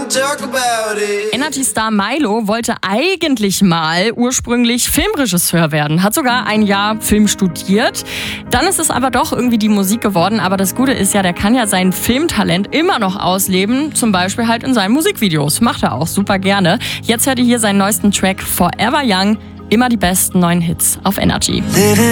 Energy-Star Milo wollte eigentlich mal ursprünglich Filmregisseur werden, hat sogar ein Jahr Film studiert. Dann ist es aber doch irgendwie die Musik geworden. Aber das Gute ist ja, der kann ja sein Filmtalent immer noch ausleben, zum Beispiel halt in seinen Musikvideos. Macht er auch super gerne. Jetzt hört ihr hier seinen neuesten Track Forever Young. Immer die besten neuen Hits auf Energy.